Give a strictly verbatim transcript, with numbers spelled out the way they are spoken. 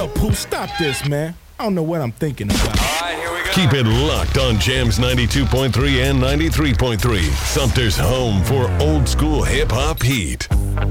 up, Pooh. Stop this, man. I don't know what I'm thinking about. All right, here we go. Keep it locked on Jams ninety-two point three and ninety-three point three. Sumter's home for old school hip hop heat.